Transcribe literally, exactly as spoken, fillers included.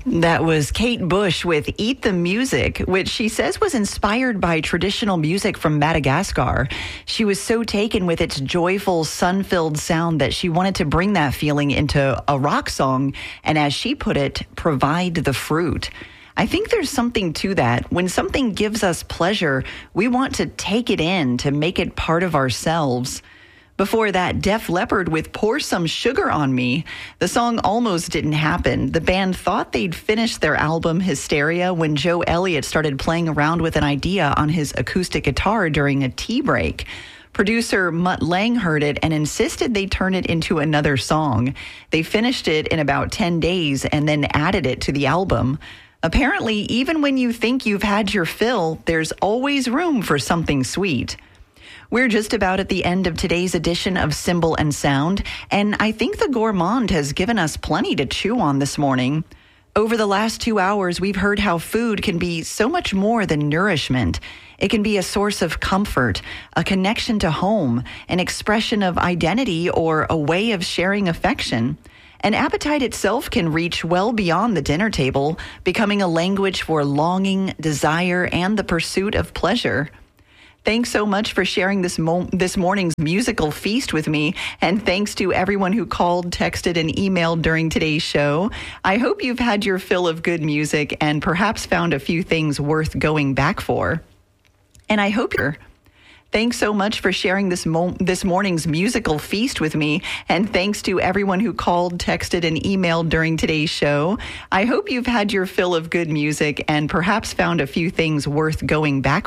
That was Kate Bush with Eat the Music, which she says was inspired by traditional music from Madagascar. She was so taken with its joyful, sun-filled sound that she wanted to bring that feeling into a rock song and, as she put it, provide the fruit. I think there's something to that. When something gives us pleasure, we want to take it in, to make it part of ourselves. Before that, Def Leppard with Pour Some Sugar on Me. The song almost didn't happen. The band thought they'd finished their album Hysteria when Joe Elliott started playing around with an idea on his acoustic guitar during a tea break. Producer Mutt Lange heard it and insisted they turn it into another song. They finished it in about ten days and then added it to the album. Apparently, even when you think you've had your fill, there's always room for something sweet. We're just about at the end of today's edition of Symbol and Sound, and I think the gourmand has given us plenty to chew on this morning. Over the last two hours, we've heard how food can be so much more than nourishment. It can be a source of comfort, a connection to home, an expression of identity, or a way of sharing affection. An appetite itself can reach well beyond the dinner table, becoming a language for longing, desire, and the pursuit of pleasure. Thanks so much for sharing this mo- this morning's musical feast with me, and thanks to everyone who called, texted, and emailed during today's show. I hope you've had your fill of good music and perhaps found a few things worth going back for. And I hope you're... Thanks so much for sharing this mo- this morning's musical feast with me, and thanks to everyone who called, texted, and emailed during today's show. I hope you've had your fill of good music and perhaps found a few things worth going back